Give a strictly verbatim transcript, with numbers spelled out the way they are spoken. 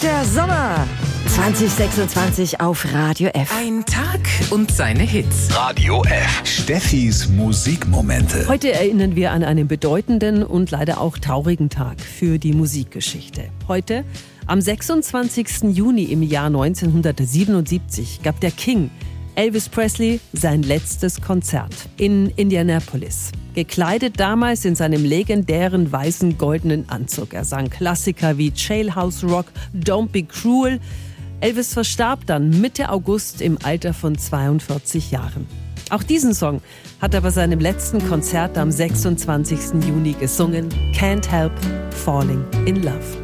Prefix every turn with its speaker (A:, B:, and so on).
A: Der Sommer zwanzig sechsundzwanzig auf Radio F.
B: Ein Tag und seine Hits.
C: Radio F. Steffis Musikmomente.
D: Heute erinnern wir an einen bedeutenden und leider auch traurigen Tag für die Musikgeschichte. Heute, am sechsundzwanzigsten Juni im Jahr neunzehnhundertsiebenundsiebzig, gab der King Elvis Presley sein letztes Konzert in Indianapolis. Gekleidet damals in seinem legendären weißen goldenen Anzug. Er sang Klassiker wie Jailhouse Rock, Don't Be Cruel. Elvis verstarb dann Mitte August im Alter von zweiundvierzig Jahren. Auch diesen Song hat er bei seinem letzten Konzert am sechsundzwanzigsten Juni gesungen. Can't Help Falling in Love.